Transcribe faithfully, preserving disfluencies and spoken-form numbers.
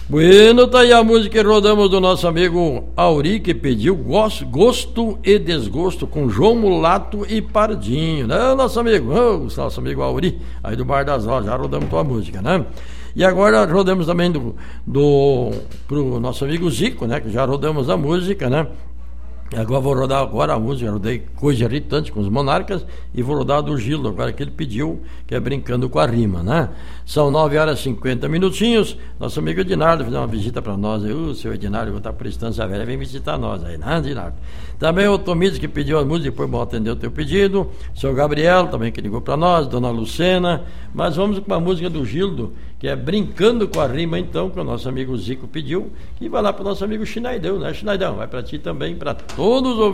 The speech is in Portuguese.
Bueno, tá aí a música que rodamos do nosso amigo Auri, que pediu Gosto, Gosto e Desgosto com João Mulato e Pardinho, né? Nosso amigo, oh, nosso amigo Auri, aí do Bar das Rosas, já rodamos tua música, né? E agora rodamos também do, do pro nosso amigo Zico, né? Que já rodamos a música, né? Agora vou rodar agora a música, rodei Coisa Irritante com os Monarcas e vou rodar do Gildo, agora que ele pediu, que é Brincando com a Rima, né? São nove horas e cinquenta minutinhos. Nosso amigo Edinardo fez uma visita para nós aí. O seu Edinardo, vou estar por Estância Velha, vem visitar nós aí, né, Edinardo? Também o Tomides, que pediu a música, depois vou atender o teu pedido. O seu Gabriel, também, que ligou para nós. Dona Lucena. Mas vamos com a música do Gildo, que é Brincando com a Rima, então, que o nosso amigo Zico pediu. E vai lá para o nosso amigo Chinaidão, né, Chinaidão? Vai para ti também, para todos os